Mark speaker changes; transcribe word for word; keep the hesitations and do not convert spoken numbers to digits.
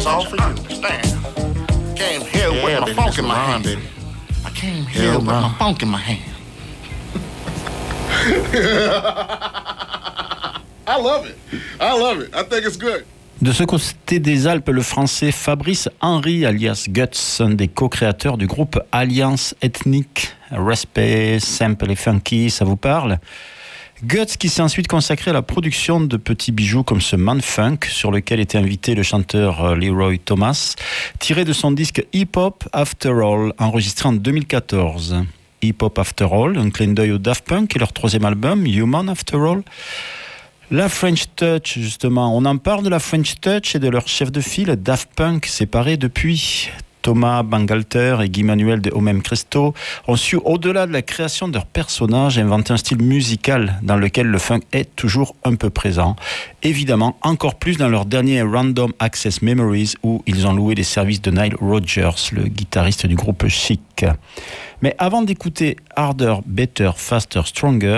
Speaker 1: It's all for you. Stand. Came here yeah, with my baby, funk in my hand. Baby. I came here yeah, with my funk in my hand.
Speaker 2: I love it. I love it. I think it's good.
Speaker 3: De ce côté des Alpes, le français Fabrice Henry, alias Guts, un des co-créateurs du groupe Alliance Ethnique, Respect, Simple et Funky, ça vous parle ? Guts qui s'est ensuite consacré à la production de petits bijoux comme ce Man Funk, sur lequel était invité le chanteur Leroy Thomas, tiré de son disque Hip Hop After All, enregistré en deux mille quatorze. Hip Hop After All, un clin d'œil au Daft Punk et leur troisième album, Human After All. La French Touch, justement, on en parle de la French Touch et de leur chef de file, Daft Punk, séparés depuis. Thomas Bangalter et Guy Manuel de Homem Christo ont su, au-delà de la création de leurs personnages, inventer un style musical dans lequel le funk est toujours un peu présent. Évidemment, encore plus dans leur dernier Random Access Memories, où ils ont loué les services de Nile Rodgers, le guitariste du groupe Chic. Mais avant d'écouter Harder, Better, Faster, Stronger,